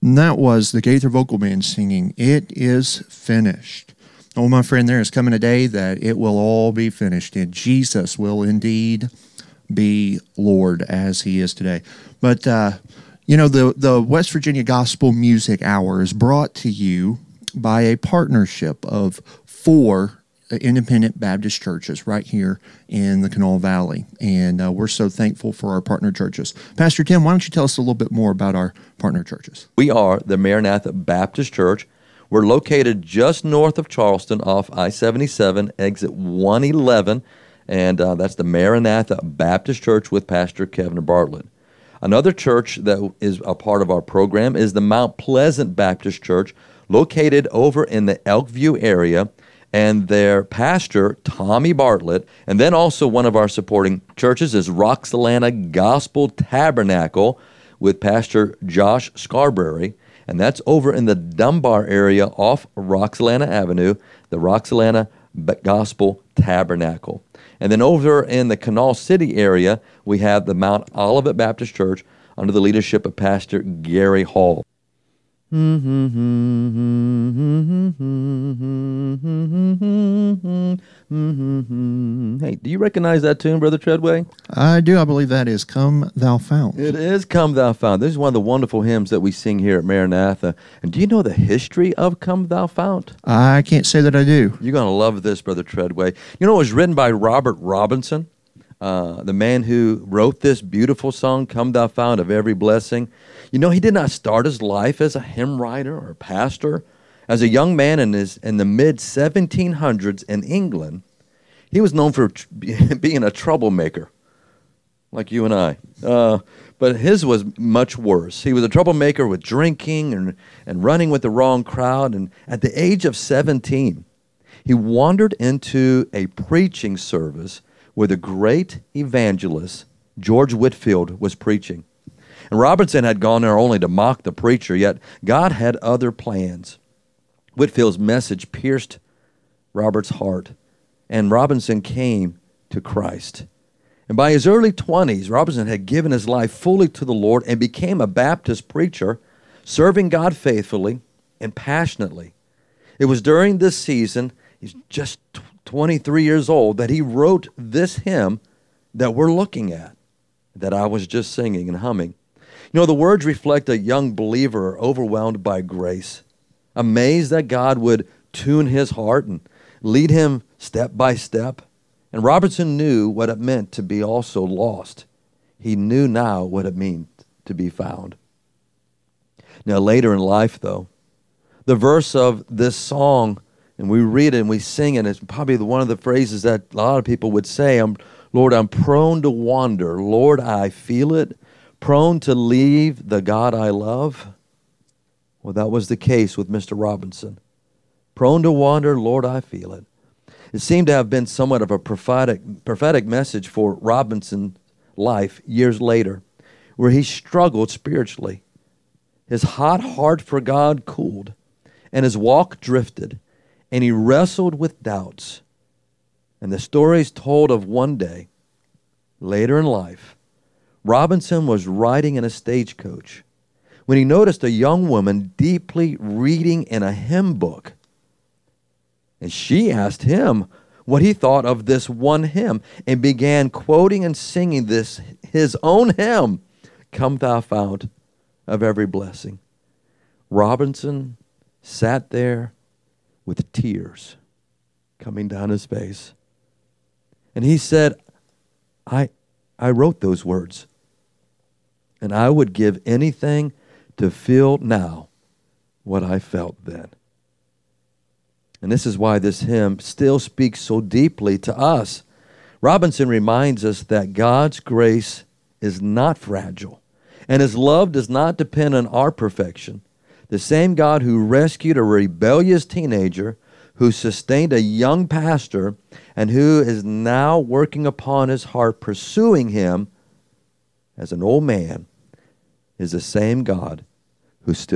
And that was the Gaither Vocal Band singing, "It Is Finished." Oh, my friend, there is coming a day that it will all be finished, and Jesus will indeed be Lord as he is today. But, the West Virginia Gospel Music Hour is brought to you by a partnership of 4 independent Baptist churches right here in the Kanawha Valley. And we're so thankful for our partner churches. Pastor Tim, why don't you tell us a little bit more about our partner churches? We are the Maranatha Baptist Church. We're located just north of Charleston off I-77, exit 111, and that's the Maranatha Baptist Church with Pastor Kevin Bartlett. Another church that is a part of our program is the Mount Pleasant Baptist Church, located over in the Elkview area, and their pastor, Tommy Bartlett, and then also one of our supporting churches is Roxalana Gospel Tabernacle with Pastor Josh Scarberry, and that's over in the Dunbar area off Roxalana Avenue, the Roxalana Gospel Tabernacle. And then over in the Kanawha City area, we have the Mount Olivet Baptist Church under the leadership of Pastor Gary Hall. Hey, do you recognize that tune, Brother Treadway? I do. I believe that is "Come Thou Fount." It is "Come Thou Fount." This is one of the wonderful hymns that we sing here at Maranatha. And do you know the history of "Come Thou Fount"? I can't say that I do. You're going to love this, Brother Treadway. You know, it was written by Robert Robinson, the man who wrote this beautiful song, "Come Thou Fount of Every Blessing." You know, he did not start his life as a hymn writer or a pastor. As a young man in the mid-1700s in England, he was known for being a troublemaker, like you and I. But his was much worse. He was a troublemaker with drinking and running with the wrong crowd. And at the age of 17, he wandered into a preaching service where the great evangelist George Whitefield was preaching. And Robinson had gone there only to mock the preacher, yet God had other plans. Whitefield's message pierced Robert's heart, and Robinson came to Christ. And by his early 20s, Robinson had given his life fully to the Lord and became a Baptist preacher, serving God faithfully and passionately. It was during this season, he's just 23 years old, that he wrote this hymn that we're looking at, that I was just singing and humming. You know, the words reflect a young believer overwhelmed by grace, amazed that God would tune his heart and lead him step by step. And Robinson knew what it meant to be also lost. He knew now what it meant to be found. Now, later in life, though, the verse of this song, and we read it and we sing it, it's probably one of the phrases that a lot of people would say, Lord, I'm prone to wander. Lord, I feel it. Prone to leave the God I love. Well, that was the case with Mr. Robinson. Prone to wander, Lord, I feel it. It seemed to have been somewhat of a prophetic message for Robinson's life years later, where he struggled spiritually. His hot heart for God cooled, and his walk drifted, and he wrestled with doubts. And the story is told of one day, later in life, Robinson was riding in a stagecoach when he noticed a young woman deeply reading in a hymn book. And she asked him what he thought of this one hymn and began quoting and singing his own hymn, "Come Thou Fount of Every Blessing." Robinson sat there with tears coming down his face. And he said, I wrote those words. And I would give anything to feel now what I felt then. And this is why this hymn still speaks so deeply to us. Robinson reminds us that God's grace is not fragile, and his love does not depend on our perfection. The same God who rescued a rebellious teenager, who sustained a young pastor, and who is now working upon his heart, pursuing him as an old man, is the same God who still